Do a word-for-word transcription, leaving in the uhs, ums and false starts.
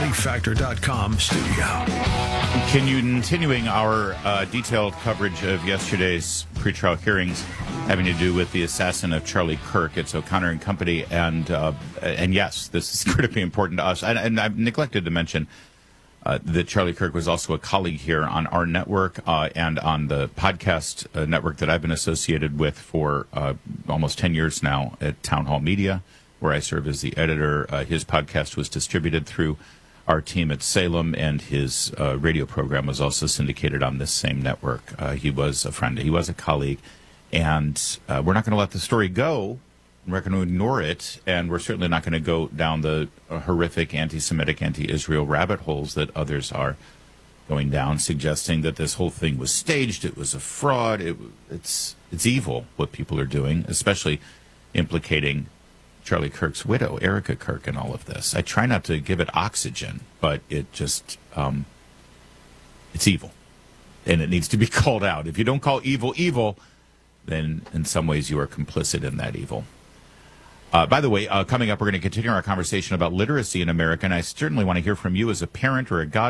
reality factor dot com studio. Continuing our uh, detailed coverage of yesterday's pretrial hearings having to do with the assassin of Charlie Kirk. It's O'Connor and Company, and uh, and yes, this is critically important to us. And, and I've neglected to mention uh, that Charlie Kirk was also a colleague here on our network uh, and on the podcast uh, network that I've been associated with for uh, almost ten years now at Town Hall Media, where I serve as the editor. Uh, his podcast was distributed through our team at Salem, and his uh, radio program was also syndicated on this same network. Uh, he was a friend. He was a colleague. And uh, we're not going to let the story go. We're going to ignore it. And we're certainly not going to go down the uh, horrific anti-Semitic, anti-Israel rabbit holes that others are going down, suggesting that this whole thing was staged. It was a fraud. It, it's, it's evil what people are doing, especially implicating Charlie Kirk's widow, Erica Kirk, in all of this. I try not to give it oxygen, but it just, um, it's evil. And it needs to be called out. If you don't call evil evil, then in some ways you are complicit in that evil. Uh, by the way, uh, coming up, we're going to continue our conversation about literacy in America, and I certainly want to hear from you as a parent or a god